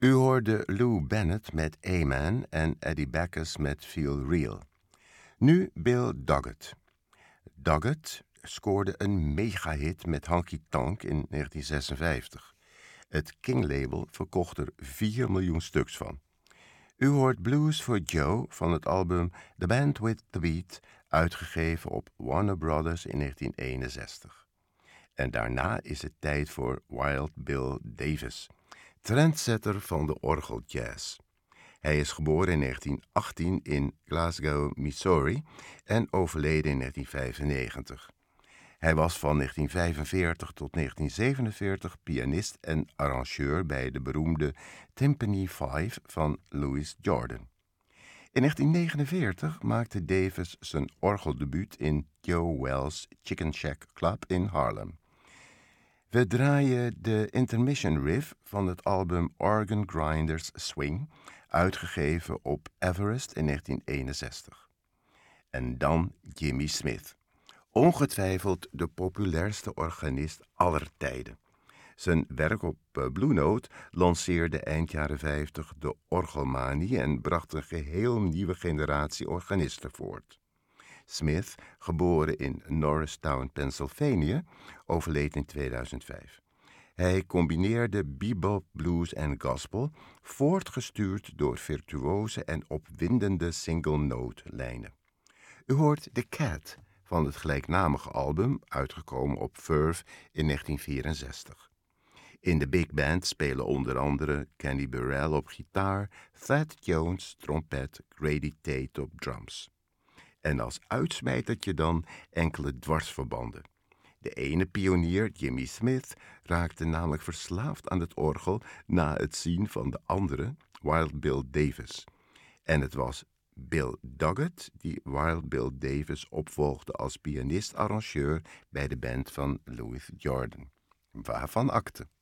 U hoorde Lou Bennett met Amen en Eddie Backus met Feel Real. Nu Bill Doggett. Doggett scoorde een megahit met Honky Tonk in 1956. Het King-label verkocht er 4 miljoen stuks van. U hoort Blues for Joe van het album The Band with the Beat, uitgegeven op Warner Brothers in 1961. En daarna is het tijd voor Wild Bill Davis, trendsetter van de orgeljazz. Hij is geboren in 1918 in Glasgow, Missouri en overleden in 1995. Hij was van 1945 tot 1947 pianist en arrangeur bij de beroemde Timpani 5 van Louis Jordan. In 1949 maakte Davis zijn orgeldebuut in Joe Wells' Chicken Shack Club in Harlem. We draaien de intermission riff van het album Organ Grinders Swing, uitgegeven op Everest in 1961. En dan Jimmy Smith, ongetwijfeld de populairste organist aller tijden. Zijn werk op Blue Note lanceerde eind jaren 50 de orgelmanie en bracht een geheel nieuwe generatie organisten voort. Smith, geboren in Norristown, Pennsylvania, overleed in 2005. Hij combineerde bebop, blues en gospel, voortgestuurd door virtuose en opwindende single-note lijnen. U hoort The Cat van het gelijknamige album, uitgekomen op Verve in 1964. In de big band spelen onder andere Kenny Burrell op gitaar, Thad Jones trompet, Grady Tate op drums. En als uitsmijtertje dan enkele dwarsverbanden. De ene pionier, Jimmy Smith, raakte namelijk verslaafd aan het orgel na het zien van de andere, Wild Bill Davis. En het was Bill Doggett die Wild Bill Davis opvolgde als pianist-arrangeur bij de band van Louis Jordan. Waarvan akte.